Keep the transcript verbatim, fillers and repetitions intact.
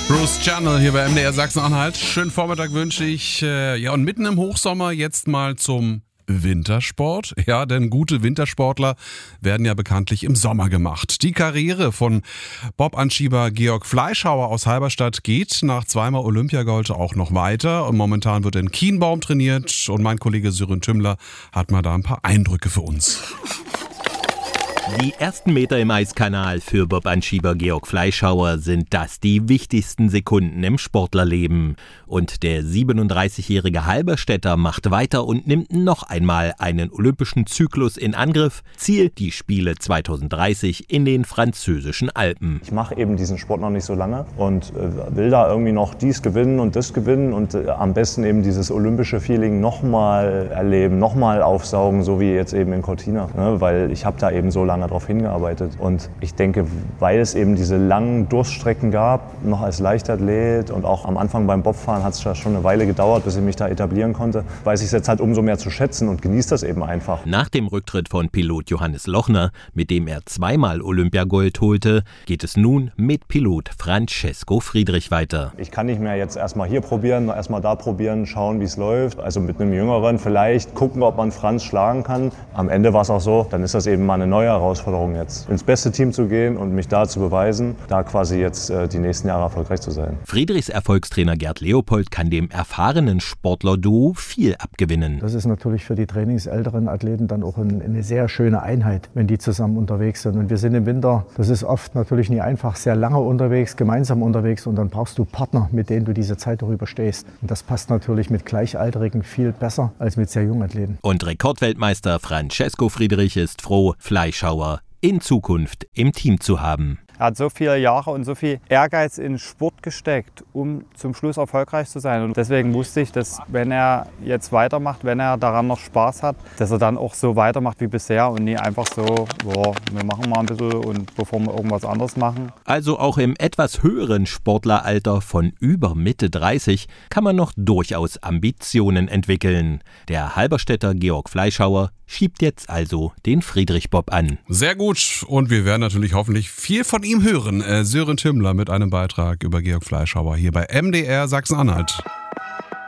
Bruce Channel hier bei M D R Sachsen-Anhalt. Schönen Vormittag wünsche ich. Äh, ja, und mitten im Hochsommer jetzt mal zum Wintersport. Ja, denn gute Wintersportler werden ja bekanntlich im Sommer gemacht. Die Karriere von Bob-Anschieber Georg Fleischhauer aus Halberstadt geht nach zweimal Olympiagold auch noch weiter. Und momentan wird in Kienbaum trainiert und mein Kollege Sören Tümmler hat mal da ein paar Eindrücke für uns. Die ersten Meter im Eiskanal für Bob-Anschieber Georg Fleischhauer sind das die wichtigsten Sekunden im Sportlerleben. Und der siebenunddreißigjährige Halberstädter macht weiter und nimmt noch einmal einen olympischen Zyklus in Angriff. Ziel die Spiele zweitausenddreißig in den französischen Alpen. Ich mache eben diesen Sport noch nicht so lange und will da irgendwie noch dies gewinnen und das gewinnen und am besten eben dieses olympische Feeling nochmal erleben, nochmal aufsaugen, so wie jetzt eben in Cortina, ne? Weil ich habe da eben so lange darauf hingearbeitet. Und ich denke, weil es eben diese langen Durststrecken gab, noch als Leichtathlet und auch am Anfang beim Bobfahren hat es schon eine Weile gedauert, bis ich mich da etablieren konnte, weiß ich es jetzt halt umso mehr zu schätzen und genieße das eben einfach. Nach dem Rücktritt von Pilot Johannes Lochner, mit dem er zweimal Olympiagold holte, geht es nun mit Pilot Francesco Friedrich weiter. Ich kann nicht mehr jetzt erstmal hier probieren, erstmal da probieren, schauen, wie es läuft. Also mit einem Jüngeren vielleicht gucken, ob man Franz schlagen kann. Am Ende war es auch so, dann ist das eben mal eine neue Herausforderung. Herausforderung jetzt, ins beste Team zu gehen und mich da zu beweisen, da quasi jetzt äh, die nächsten Jahre erfolgreich zu sein. Friedrichs Erfolgstrainer Gerd Leopold kann dem erfahrenen Sportler-Duo viel abgewinnen. Das ist natürlich für die trainingsälteren Athleten dann auch ein, eine sehr schöne Einheit, wenn die zusammen unterwegs sind. Und wir sind im Winter, das ist oft natürlich nie einfach, sehr lange unterwegs, gemeinsam unterwegs und dann brauchst du Partner, mit denen du diese Zeit darüber stehst. Und das passt natürlich mit Gleichaltrigen viel besser als mit sehr jungen Athleten. Und Rekordweltmeister Francesco Friedrich ist froh, Fleischhauer in Zukunft im Team zu haben. Er hat so viele Jahre und so viel Ehrgeiz in Sport gesteckt, um zum Schluss erfolgreich zu sein. Und deswegen wusste ich, dass wenn er jetzt weitermacht, wenn er daran noch Spaß hat, dass er dann auch so weitermacht wie bisher und nie einfach so, boah, wir machen mal ein bisschen und bevor wir irgendwas anderes machen. Also auch im etwas höheren Sportleralter von über Mitte dreißig kann man noch durchaus Ambitionen entwickeln. Der Halberstädter Georg Fleischhauer schiebt jetzt also den Friedrich-Bob an. Sehr gut und wir werden natürlich hoffentlich viel von ihm hören. Äh, Sören Tümmler mit einem Beitrag über Georg Fleischhauer hier bei M D R Sachsen-Anhalt.